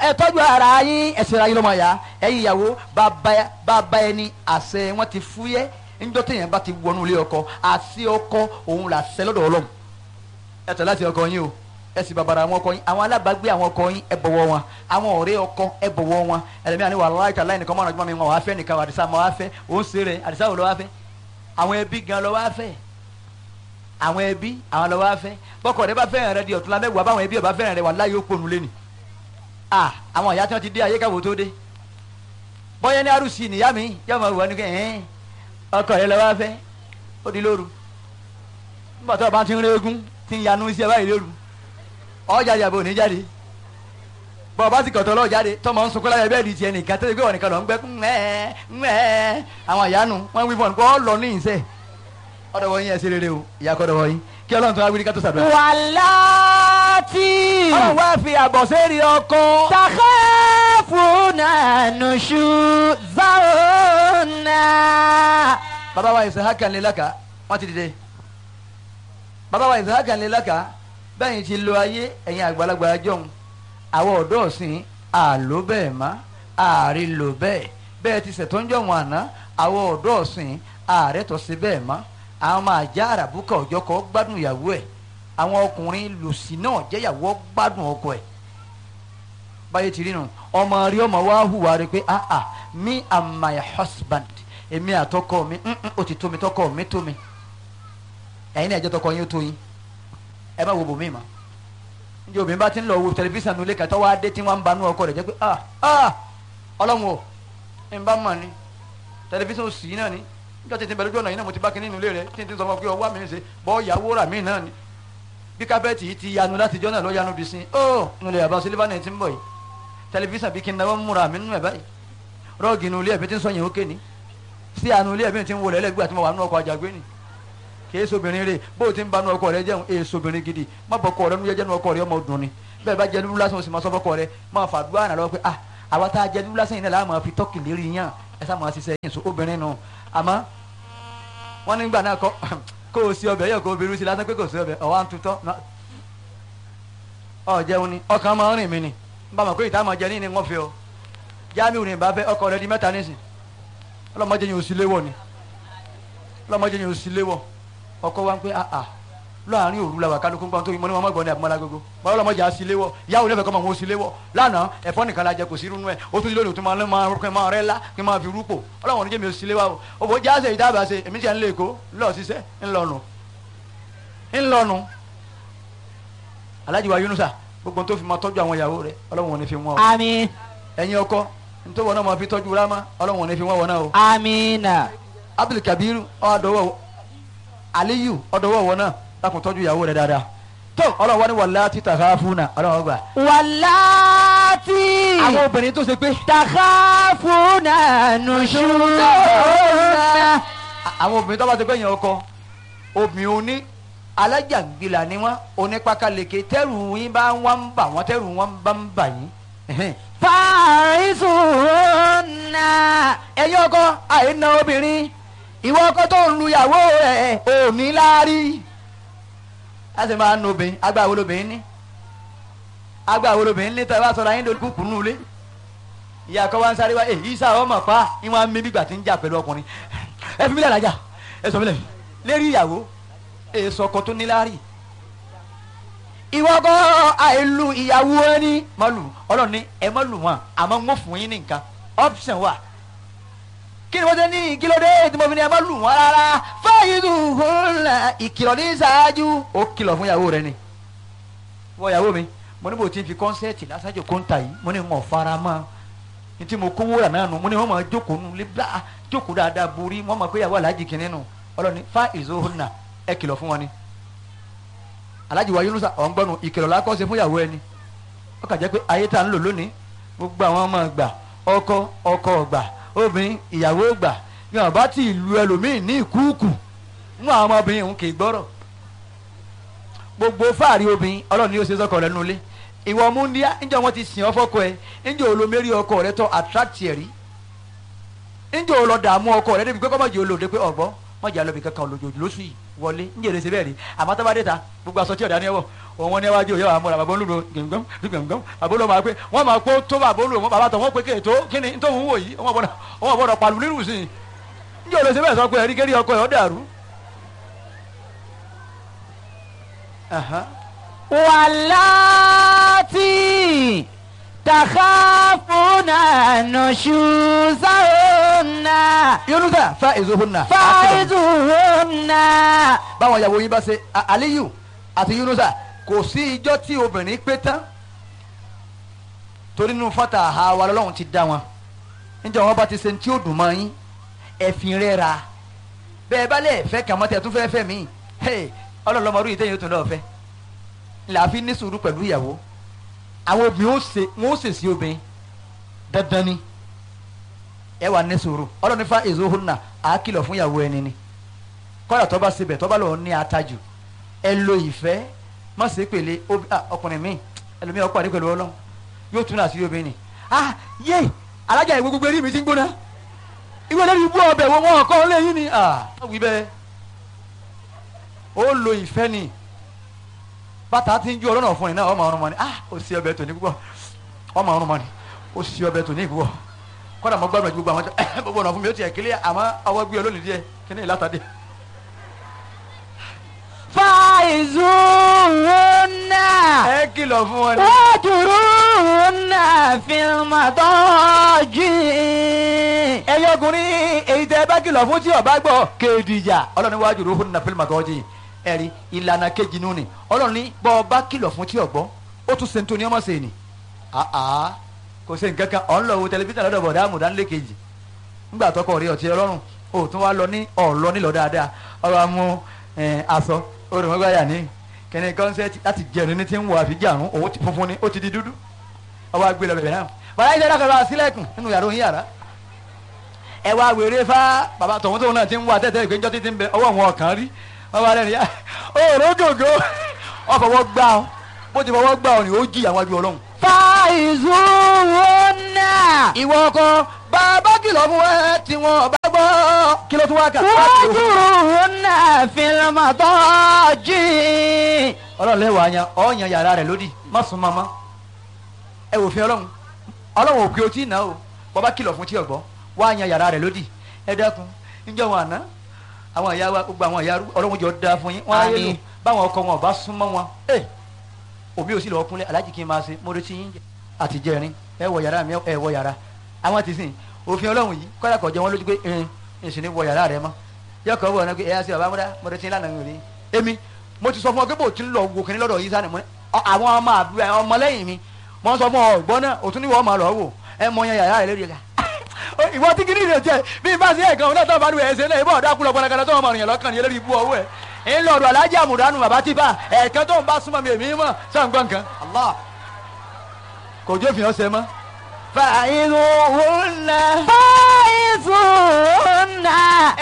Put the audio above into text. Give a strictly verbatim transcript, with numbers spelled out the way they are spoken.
ẹ tọ́jú ara yín ẹsẹ̀ ara yín lọ́mọ ya ẹ̀yin ìyàwó bàbá bàbá ẹni àṣẹ wọn ti fúyẹ́ níjọ́ téèyàn bá ti wọnú ilé ọkọ àṣẹ ọkọ òun là ṣẹ lọ́dọ̀ Ọlọ́run ẹ tẹ̀ láti ọkọ yín o ẹ sì bàbàrà àwọn ọkọ yín àwọn alábàágbé àwọn ọkọ yín ẹ bọ̀wọ̀ wọn àwọn ọ̀rẹ́ ọkọ ẹ bọ̀wọ̀ wọn ẹlẹ́mìí àni wàhálà ìta láì nìkan mọ́ràn jùmọ̀ mi wọn wàá fẹ́ nìkan àdìsá mọ́ wàá fẹ́ òun ṣe rẹ̀ àdìsá wò lọ́ wàá fẹ́ àwọn ẹbí gan lọ́ wàá fẹ́ àwọn ẹbí àwọn lọ́ wàá fẹ́ bọ́kọ̀ rẹ bá fẹ́ràn rẹ di ọ̀tún lámẹ́wàá báwọn ẹbí ọba fẹ́ràn rẹ wà láyé ó ponu lé ni ah àwọn ìyá tí wọ́n ti dé ayé káwọ́ tó dé bọ́yẹ́ ní arúsì nìyá mi yá máa wà ní kẹ́ ẹ̀ẹ́n ọkọ rẹ lọ́ wàá fẹ́ ó di lóru nígbà tó o bá ti ń régún ti ń yanu iṣẹ́ báyìí lóru ọjà ìyàbò ní jáde bọ́ọ̀ bá sì kọ̀tọ̀ lọ́ọ̀ jáde tọmọ ń sunkún láyé bẹ́ẹ̀ di tiẹ̀ nìkan tó ṣe pé wọn nìkan lọ ń gbẹ́ ńmẹ́ ńmẹ́ àwọn ìyanu wọn wí fún ọ kó lọ ní ìṣe ọ̀dọ̀ wọ̀nyí ẹ̀ ṣe rere o ìyá kọ́dọ̀ wọ̀nyí kí ọlọ́run tó wá wíri ká tó ṣàdúrà. wàláàtì. ọlọ́run wá fi àbọ̀ sẹ́ẹ̀rì ọkọ. takhafuna nushuzahunna. bàbá wa Ishaqa lè lákà wọ́n ti dìde bàbá wa Ishaqa lè lákà bẹ́ẹ̀ ti lo ayé ẹ̀yin àgbàlagbà jọ̀hún àwọn ọ̀dọ́ ọ̀sìn àlò bẹ́ẹ̀ má ààrí lò bẹ́ẹ̀ bẹ́ẹ̀ ti ṣètò ń jọ̀hún àná àwọn ọ̀dọ́ ọ̀sìn ààrẹ tó ṣe bẹ́ẹ̀ má àwọn máa já àràbùkà ọjọ́ kọ́ gbádùn ìyàwó ẹ̀ àwọn ọkùnrin lòsì náà jẹ́yàwó gbádùn ọkọ ẹ̀ báyé ti rí nu ọmọ rí ọmọ wa hùwà rẹ pé ah ah me and my husband èmi àtọkọ mi ó ti tó mi tọkọ mi tó mi ẹ̀yin náà ẹ̀jẹ̀ tọkọ yín ó tó yín ẹ má wo bòmí ma njẹ obìnrin bá ti ń lọ wo tẹlifíṣàn nulẹ̀ kàtọ́ wá dé tí wọ́n ń banú ọkọ rẹ̀ jẹ́ pé ah ah ọlọ́run o ẹ̀ ń bá mọ̀ ni tẹlifíṣàn òsì yìí náà ni níjọ́ tètè bẹ̀rẹ̀ ojú ọ̀nà yìí náà mo ti bá kínní nulẹ̀ rẹ̀ tí n ti sọ fún ọ pé ọwọ́ mi ń ṣe bọ́ ìyàwó rà mí náà ni bí kábẹ́ẹ̀tì yìí ti yanu láti jọ́ náà ló yanu bí sin ó nulẹ̀ yàrá sílífà náà ti ń bọ̀ yìí tẹlifíṣàn bí kí n náwó múra mi nínú ẹ̀ báyìí rọ́ọ̀gì nulẹ̀ ẹ̀mí ti ń sọ yẹn ó kéni sí ànulẹ̀ ẹ̀mí ti ń wọlé ẹlẹ́gbẹ́ àti mo wà nínú ọkọ̀ àjàgbé ni kìí sobìnrin rè bó o ti ń bá nu ọkọ rẹ jẹun èè sobìnrin gidi má bọ ọkọ rẹ nu jẹjẹ nu ọkọ rẹ ọmọ dùn ni bẹ́ẹ̀ bá jẹ lulu lásán o sì máa sọ fọkọ rẹ máa fàdúrà náà lọ pé ah àwa tá a jẹ lulu lásán yìí náà láà máa fi tọ́kì lérí yàn ẹ sá máa ṣiṣẹ́ yìí so obìnrin nù àmọ́ wọ́n nígbà náà kọ́ kó o sí ọbẹ̀ yẹ kó o bẹ̀rù sí lásán pé kò sí ọbẹ̀ ọ̀wá ń tutọ́ ọ jẹun ni ọkàn máa ń rìn mí ni bá mọ̀ pé ìta máa jẹ ní ni wọ́n fi ọ Jamiu ní ìbáfẹ́ ọkọ rẹ di mẹ́ta nísìn ọlọ́mọdé yẹn ò sí léwọ̀ ni ọlọ́mọdé yẹn ò sí léwọ̀ ọkọ wa ń pẹ ah ah láàrin òru la wà kálukú gbọ́n tó yín mọ́ ní wọn mọ́gbọ́n ní àbúmọ́lá gbogbo báwo lọ́mọ jà sí léwọ́ yàwó lẹ́fẹ̀ẹ́ kọ́ mọ̀ wọn sí léwọ́ lánàá ẹ̀fọ́ nìkan la jẹ kò sí irú nù ẹ̀ ó tún ti lónìí ó tún máa máa rúkẹ́ máa rẹ́ lá kí n máa fi rúpò ọlọ́wọ́n oníjẹ́ mi ò sí léwọ́ o òbò jáde ìdábà ṣe èmi tiẹ̀ ń lé èkó ńlọ ṣiṣẹ́ ńlọnu ńlọnu Alhaji wa Yunusa gbogbo tó fi máa tọ́jú àwọn ìyàwó rẹ̀ ọlọ́wọ́n ò ní fi wọ́n o àmín. ẹ̀yin ọkọ nítorí wọn náà máa fi tọ́jú rámá ọlọ́wọ́n ò ní fi wọ́n wọn náà o. àmín. Abdul Kabir ọ̀dọ́wọ́ Aliyu ọ̀dọ́wọ́ wọn náà lákùn tọ́jú ìyàwó rẹ̀ dáadáa tó ọlọ́wọ́ ní wàláàtì takhafuna ọlọ́wọ́ gbà. wàláàtì. àwọn obìnrin tó ṣe pé. takhafuna nushuzahunna. àwọn obìnrin tó bá ti gbẹ̀yìn ọkọ obìnrin oní alájàngbìlà ni wọn onípakalèké tẹrù yín bá wọn ń bà wọn tẹrù wọn bá ń bà yín. fa'isuhunna. ẹ̀yin ọkọ àìna obìnrin ìwọ ọkọ tó ń lu ìyàwó rẹ̀ ò ní láárí a sì máa ń nu obìnrin agbára wo lobìnrin ní agbára wo lobìnrin ní tẹ bá sọ̀rọ̀ ayé lórí kúkú nù lé ìyá kan wá ń sáré wá èyí sá ọmọ pa ìwọ̀n mi bígbà tí ń jà pẹ̀lú ọkùnrin ẹ fi mílẹ̀ lájà ẹ sọ mílẹ̀ lérí ìyàwó èso ọkọ tó ní láárí ìwọ ọkọ àìlù ìyàwó ẹni má lù Ọlọ́run ní ẹ má lù wọn àmọ́ ń fún yín ní nǹkan option wà kí ni wọ́n ṣe ní kí ló dé tí mo fi ní ẹ má lù wọ́n rárá fa'izuhunna ìkìlọ̀ ní ṣáájú ó kìlọ̀ fún ìyàwó rẹ ni wọ́n ìyàwó mi mo ní bò tí n fi kọ́nsẹ́ẹ̀tì lásàjò kóńtà yìí mo ní wọn fara mọ́ ní tí mo kówó rà náà nù mo ní wọn máa jókòó nù lé bá jókòó dáadáa borí wọn máa pé ìyàwó aláàjì kìíní nù ọlọ́ni fa'izuhunna ẹ kìlọ̀ fún wọn ni aláàjì wa Yunusa ọ̀ngbọ́nù ìkìlọ̀ lákọ́sẹ̀ fún ìyàwó ẹni ó kà jẹ́ pé ayé tá à ń lò lónìí gbogbo àwọn ọmọ gbà ọkọ ọkọ gbà obìnrin ìyàwó gbà ní ọba tí ìlú ẹlòmíì ní ìkúùkù nínú àwọn ọmọbìnrin òun kì í gbọ́rọ̀ gbogbo fáàrí obìnrin Ọlọ́run ni ó ṣe sọ́kọ rẹ̀ nulẹ̀ ìwọ múndíá níjọ́ wọn ti sìn ọ́ fọ́kọ ẹ níjọ́ olómẹ́rí ọkọ rẹ̀ tọ́ attract ẹ̀ rí níjọ́ olọ́dààmú ọkọ rẹ̀ débi pé kọ́mọ̀jì olóde pé ọ̀gbọ́n wọ́n jà lọ́bì kankan lójoojú lóṣù yìí wọlé ń jèrè síbẹ̀ rí àmọ́ tó bá dé ta gbogbo aṣọ tí ọ̀dà ni ẹ wọ̀ òun wọn níwájú òye àwọn bàbá olúbo gbẹ̀ngàn gbẹ̀ngàn bàbá olúbo máa pé wọ́n máa kó tó bàbá olúbo bàbá tó wọ́n pé kéètò kí ni tó ń wò yìí wọ́n gbọ́dọ̀ wọ́n gbọ́dọ̀ pàlù nírù sí i ń jèrè síbẹ̀ sọ pé ẹ̀rí kérí ọkọ ẹ̀ ọ́ dàrú. wàláàtì takhafuna nushuzahunna. yunusa fa izuhunna. fa izuhunna. báwọn ìyàwó yín bá ṣe aliyu àti yunusa kò sí ijọ́ tí obìnrin pé tán torí nínú fata àwa lọ́lọ́run ti dá wọn níjọ́ wọn bá ti ṣe tí ó dùn mọ́ yín ẹ̀fìn rẹ̀ ra bẹ́ẹ̀ bá lè fẹ́ kàmọ́tẹ́ tún fẹ́ fẹ́ mí ọlọ́lọ́mọdún yìí tẹ́yìn ó tún lọ́ọ́ fẹ́ làáfi ní sùúrù pẹ̀lú ìyàwó àwọn obìnrin ó ṣe wọn ó ṣèṣì obìnrin dandan ni ẹ wà ní sùúrù ọlọ́ni fa èso hona á kìlọ̀ fún ìyàwó ẹni ni kọ́dà tó bá ṣebẹ̀ tó bá lọ́ọ́ ní atajù ẹ lo ìfẹ́ má ṣe pèlè ọkùnrin mi ẹlòmíì ọkọ àdé pẹ̀lú ọlọ́run yóò tún àṣírí obìnrin ni ah yé alájà ìwé gbogbo eré mi ti ń gbóná ìwé lórí ibú ọbẹ̀ wo wọn kọ́ lẹ́yìn ni ah wí bẹ́ẹ̀ ó lo ìfẹ́ ni bàtà ti ń ju ọlọ́nà fún ni náà ọmọ ọrùn mọ́ ni ah ó sì ọbẹ̀ tòní púpọ̀ ọmọ ọrùn mọ́ ni ó sì ọbẹ̀ tòní púpọ̀ kọ́dà mọ́ gbàgbọ́ gbogbo àwọn gbogbo ọ̀nà fún mi ó tiẹ̀ kílẹ̀ àmọ́ ọwọ́ gbé olónìí díẹ̀ kí ni ìlàtàdé. faizuhunna. ẹ kìlọ̀ fún wọn ni. wajruhunna fil madaji. ẹyọ ọkùnrin èyí tẹ bá kìlọ̀ fún tí ọba gbọ́ kéèdìjà ọlọ́ni wajruhunna fil madaji ẹ̀rí ìlànà kejì nù ni ọlọ́run ní bọ́ ọba kìlọ̀ fún tí ọgbọ́ ó tún sèǹtò ní ọmọ sèé ni àá kò sí nǹkan kan ọ̀ ń lọ wo tẹlifíṣàn lọ́dọ̀ bọ̀dá àmùdánilé kejì ńgbà tọkọ rí ọtí ọlọ́run ó tún wá lọ ní ọ̀lọ́ nílọ dáadáa ọ̀rọ̀ amú aṣọ olùmọ̀gbáyà ní kẹ́ni kọ́nsẹ́tì láti jẹun ní ti ń wọ àfijáàrún òun ti funfun ni ó ti di dúdú ọwọ́ agbé lọ bẹ̀rẹ̀ náà bàbá ìṣẹ́dá kan bá sílẹ̀kùn nínú yàrá òun yàrá ẹ wá wèrè fá bàbá tọ̀hún tóun náà ti ń wọ àtẹ̀tẹ̀ ìgbẹ́jọ́ títí ń bẹ ọwọ́ wọn ọ̀kan rí wọ́n wá lẹ́nu yá òòrùn gògó wọ́n fọwọ́ gbá ọ bó ti fọwọ́ gbá ọ ni ó jí àwọn ajú ọlọ́run. faizuhunna. ìwọ ọkọ bàbá kìlọ̀ fún ẹ tí wọn bá gbọ́ kí ló tún wá kà. wajruhunna fil madaji. ọlọ́run lẹ́wọ̀ àyàn ọ̀ọ́yàn yàrá rẹ̀ lódì má sùn mọ́mọ́ ẹ wò fi ọlọ́run ọlọ́run ò pé o tí ì ná o bàbá kìlọ̀ fún tí ọ̀gbọ́ wá yan yàrá rẹ̀ lódì ẹ dákun níjọ́ wọn àná àwọn ìyá wa gbogbo àwọn ìyá ọlọ́run jọ da fún yín wọ́n á yé lò báwọn ọkọ wọn ò bá súnmọ́ wọn ẹ òbí ò sì lọ́ọ́ kúnlẹ̀ aláàjì kí n máa ṣe mo retí yín àti jẹrin ẹ wọ yàrá mi ẹ wọ yàrá àwọn ti sìn òfin ọlọ́run yìí kọ́dà kọ̀ jẹ́ wọn lójú pé ẹn èsì ní wọ yàrá rẹ mọ́ yọkọ̀ wọ̀ ọ́nà pé ẹ yá sí bàbá múdá mo retí lánàá mi ò rí èmi mo ti sọ fún ọ pé bò tí ń lọ wò kíní lọ́dọ̀ yìí sáni mo ní àwọn ọmọ àbúrò ọmọlẹ́yìn mi mo sọ fún ọ ọgbọ́n náà òtún ní wọ́n máa lọ wò ẹ mọ yan yàrá rẹ lórí ẹ̀ka ìwọ tí kìíní rẹ jẹ bí n bá sí ẹ̀kan ọ̀nà tó bá dùn ẹ̀sẹ̀ náà ìbọn ọ̀dà kúlọ̀ pọnakana tó wọn mọ̀rìyàn lọ́kàn ní eléyìí ibú ọwọ́ ẹ̀ ń lọ́ọ̀dọ̀ alájà àmùdánù bàbá tí bá ẹ̀ẹ̀kan tó ń bá súnmọ́ mi èmi mọ̀ sàǹgbọ̀n kan Allah kò jó fìyàn ṣe mọ́. faizuhunna. faizuhunna.